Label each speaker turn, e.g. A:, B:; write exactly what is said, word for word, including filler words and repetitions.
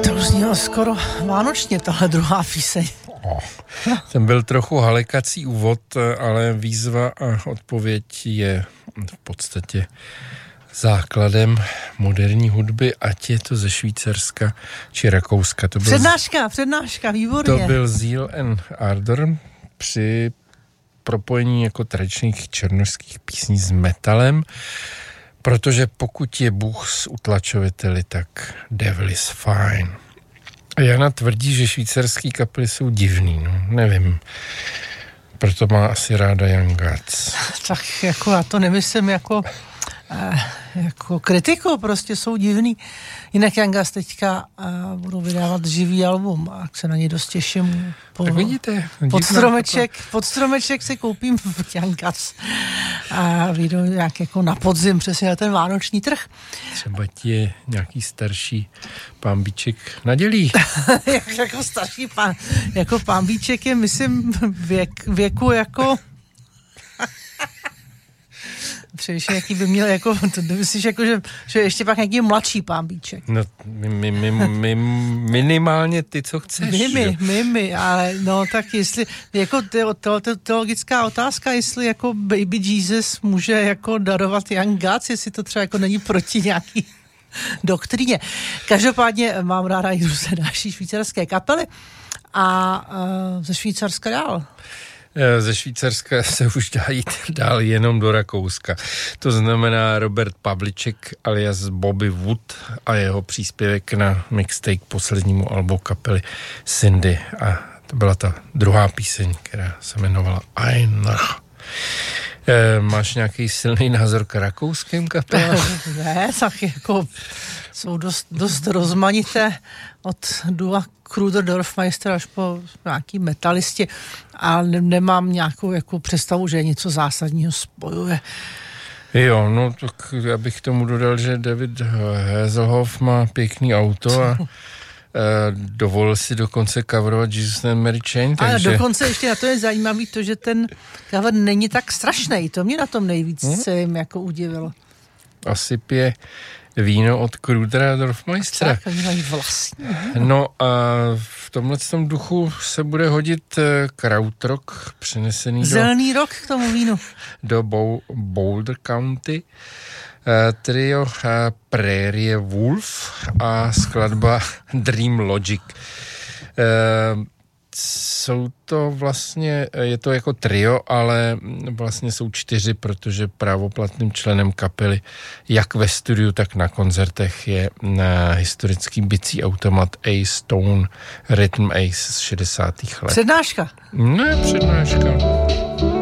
A: To už znělo skoro vánočně, tahle druhá píseň.
B: Oh, ten byl trochu halekací úvod, ale výzva a odpověď je v podstatě základem moderní hudby, ať je to ze Švýcarska či Rakouska. To byl
A: přednáška, přednáška, výborně.
B: To byl Zeal and Ardor při propojení jako tradičních černošských písní s metalem, protože pokud je Bůh s utlačoviteli, tak devil is fine. Jana tvrdí, že švýcarský kapely jsou divný, no, nevím. Proto má asi ráda Young Guts.
A: Tak jako já to nemyslím jako, eh, jako kritiku, prostě jsou divný. Jinak Young Guts teďka eh, budou vydávat živý album a se na něj dost těším. Po,
B: tak vidíte.
A: Pod stromeček, pod stromeček si koupím Young Guts a vyjdou nějak jako na podzim přesně na ten vánoční trh.
B: Třeba ti je nějaký starší pánbíček nadělí.
A: Jako starší pán, jako pánbíček je, myslím, věk, věku jako přemýšlím, jaký by měl jako, to myslíš jako, že, že ještě pak nějaký mladší pánbíček.
B: No, my, my, my, minimálně ty, co chceš.
A: Mimi, mimi, ale no tak jestli, jako teologická otázka, jestli jako Baby Jesus může jako darovat Young Guts, jestli to třeba jako není proti nějaký doktríně. Každopádně mám ráda i různé další švýcarské kapely a uh, ze Švýcarska dál.
B: Ze Švýcarska se už dá jít dál jenom do Rakouska. To znamená Robert Pavliček alias Bobby Wood a jeho příspěvek na mixtape k poslednímu albu kapely Cindy. A to byla ta druhá píseň, která se jmenovala Einach. E, máš nějaký silný názor k rakouským kapelám?
A: Ne, tak jako jsou dost, dost rozmanité od Dua Kruder Dorfmeister až po nějaký metalisti a ne, nemám nějakou jako představu, že něco zásadního spojuje.
B: Jo, no tak já bych tomu dodal, že David Hasselhoff má pěkný auto a dovolil si dokonce coverovat Jesus and Mary Chain. Takže...
A: A dokonce ještě na to je zajímavý to, že ten cover není tak strašný. To mě na tom nejvíc hmm? se jim jako udivilo.
B: Asi pije víno od Krudera Dorfmeistera.
A: Tak, oni mají vlastní.
B: No a v tomhletom duchu se bude hodit krautrock přenesený do...
A: Zelený rok k tomu vínu.
B: Do Boulder County. Trio Prairie Wolf a skladba Dream Logic. Jsou to vlastně, je to jako trio, ale vlastně jsou čtyři, protože právoplatným členem kapely jak ve studiu, tak na koncertech je historický bicí automat A-Stone Rhythm Ace z šedesátých let.
A: Přednáška.
B: Ne, přednáška.